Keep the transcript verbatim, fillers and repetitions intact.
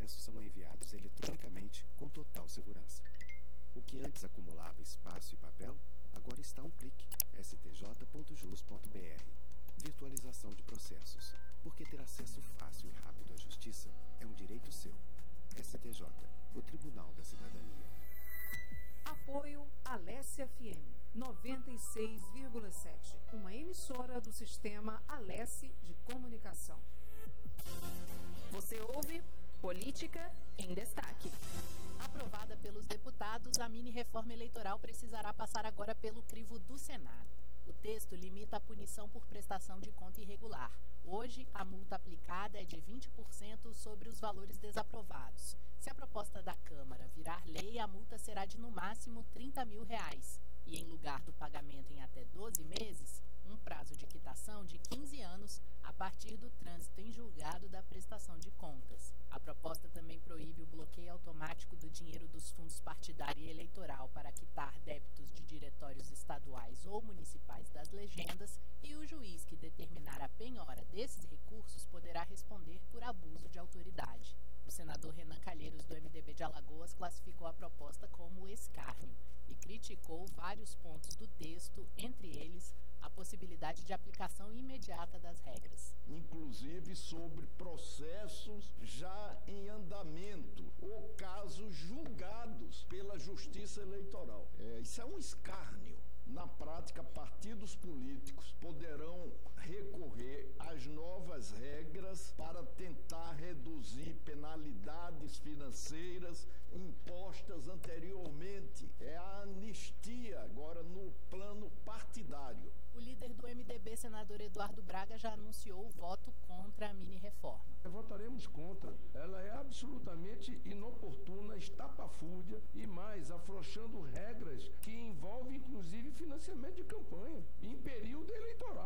processos são enviados eletronicamente com total segurança. O que antes acumulava espaço e papel, agora está a um clique. s t j ponto jus ponto b r. Virtualização de processos. Porque ter acesso fácil e rápido à justiça é um direito seu. S T J, o Tribunal da Cidadania. Apoio Alesse F M noventa e seis vírgula sete, uma emissora do sistema Alesse de comunicação. Você ouve Política em Destaque. Aprovada pelos deputados, a mini-reforma eleitoral precisará passar agora pelo crivo do Senado. O texto limita a punição por prestação de conta irregular. Hoje, a multa aplicada é de vinte por cento sobre os valores desaprovados. Se a proposta da Câmara virar lei, a multa será de no máximo trinta mil reais. E em lugar do pagamento em até doze meses, um prazo de quitação de quinze anos a partir do trânsito em julgado da prestação de contas. A proposta também proíbe o bloqueio automático do dinheiro dos fundos partidário e eleitoral para quitar débitos de diretórios estaduais ou municipais das legendas, e o juiz que determinar a penhora desses recursos poderá responder por abuso de autoridade. O senador Renan Calheiros, do M D B de Alagoas, classificou a proposta como escárnio e criticou vários pontos do texto, entre eles a possibilidade de aplicação imediata das regras. Inclusive sobre processos já em andamento ou casos julgados pela Justiça Eleitoral. É, isso é um escárnio. Na prática, partidos políticos poderão recorrer às novas regras para tentar reduzir penalidades financeiras impostas anteriormente. É a anistia agora no plano partidário. O líder do M D B, senador Eduardo Braga, já anunciou o voto contra a mini-reforma. Votaremos contra. Ela é absolutamente inoportuna, estapafúrdia e mais, afrouxando regras que envolvem inclusive financiamento de campanha em período eleitoral.